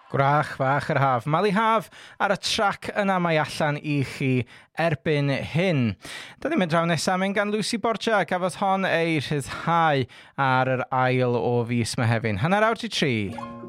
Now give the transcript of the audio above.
Gwrach fach yr haf. Mali haf ar y trac yna mae allan i chi erbyn hyn. Da ni'n mynd draw nesaf mynd gan Lucy Borgia, gafodd hon ei rhyddhau ar yr ail o fis Mehefin. Hanner awr 3.